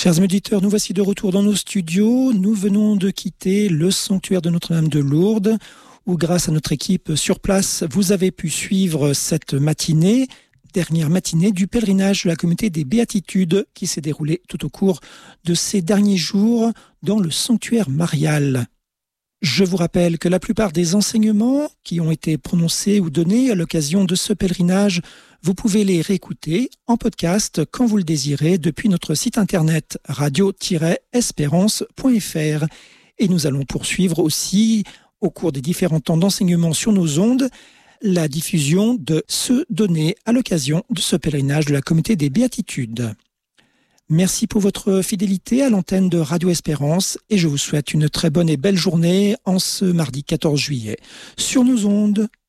Chers auditeurs, nous voici de retour dans nos studios. Nous venons de quitter le sanctuaire de Notre-Dame de Lourdes, où grâce à notre équipe sur place, vous avez pu suivre cette matinée, dernière matinée du pèlerinage de la communauté des Béatitudes qui s'est déroulée tout au cours de ces derniers jours dans le sanctuaire marial. Je vous rappelle que la plupart des enseignements qui ont été prononcés ou donnés à l'occasion de ce pèlerinage, vous pouvez les réécouter en podcast quand vous le désirez depuis notre site internet radio-espérance.fr. Et nous allons poursuivre aussi, au cours des différents temps d'enseignement sur nos ondes, la diffusion de ceux donnés à l'occasion de ce pèlerinage de la communauté des Béatitudes. Merci pour votre fidélité à l'antenne de Radio Espérance et je vous souhaite une très bonne et belle journée en ce mardi 14 juillet sur nos ondes.